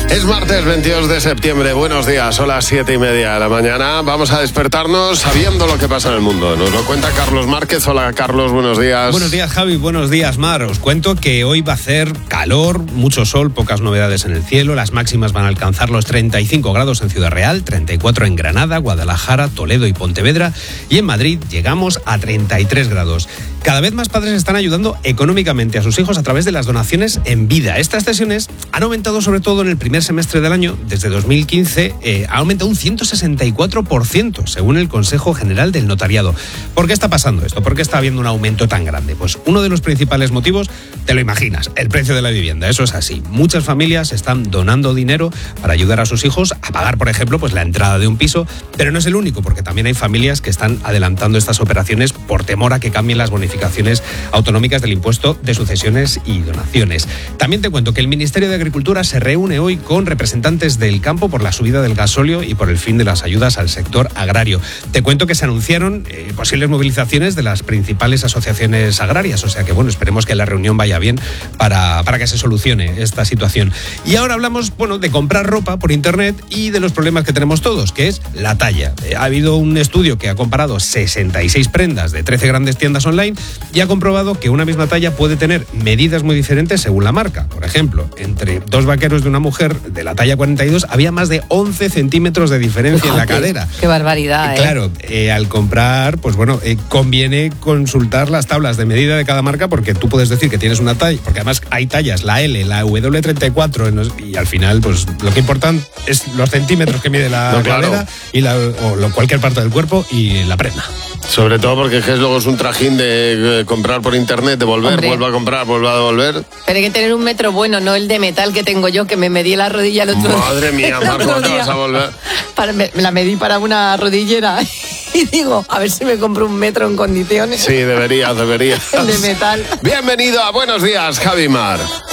Es martes 22 de septiembre, buenos días, son las 7:30 de la mañana. Vamos a despertarnos sabiendo lo que pasa en el mundo. Nos lo cuenta Carlos Márquez. Hola Carlos, buenos días. Buenos días Javi, buenos días Mar. Os cuento que hoy va a hacer calor, mucho sol, pocas novedades en el cielo. Las máximas van a alcanzar los 35 grados en Ciudad Real, 34 en Granada, Guadalajara, Toledo y Pontevedra. Y en Madrid llegamos a 33 grados. Cada vez más padres están ayudando económicamente a sus hijos a través de las donaciones en vida. Estas cesiones han aumentado sobre todo en el primer semestre del año. Desde 2015 ha aumentado un 164%, según el Consejo General del Notariado. ¿Por qué está pasando esto? ¿Por qué está habiendo un aumento tan grande? Pues uno de los principales motivos, te lo imaginas, el precio de la vivienda. Eso es así. Muchas familias están donando dinero para ayudar a sus hijos a pagar, por ejemplo, pues la entrada de un piso. Pero no es el único, porque también hay familias que están adelantando estas operaciones por temor a que cambien las bonificaciones autonómicas del impuesto de sucesiones y donaciones. También te cuento que el Ministerio de Agricultura se reúne hoy con representantes del campo por la subida del gasóleo y por el fin de las ayudas al sector agrario. Te cuento que se anunciaron posibles movilizaciones de las principales asociaciones agrarias, o sea que bueno, esperemos que la reunión vaya bien para que se solucione esta situación. Y ahora hablamos, de comprar ropa por internet y de los problemas que tenemos todos, que es la talla. Ha habido un estudio que ha comparado 66 prendas de 13 grandes tiendas online y ha comprobado que una misma talla puede tener medidas muy diferentes según la marca. Por ejemplo, entre dos vaqueros de una mujer de la talla 42 había más de 11 centímetros de diferencia en la cadera. ¡Qué barbaridad! Claro, al comprar, conviene consultar las tablas de medida de cada marca, porque tú puedes decir que tienes una talla, porque además hay tallas, la L, la W34, y al final, lo que importan es los centímetros que mide la cadera y cualquier parte del cuerpo y la prenda. Sobre todo porque luego es un trajín de comprar por internet, devolver, vuelvo a comprar, vuelvo a devolver. Pero hay que tener un metro bueno, no el de metal que tengo yo, que me medí la rodilla el otro día. Madre mía, Marco, ¿te vas a volver? Me la medí para una rodillera y digo, a ver si me compro un metro en condiciones. Sí, deberías. El de metal. Bienvenido a Buenos Días, Javi Mar.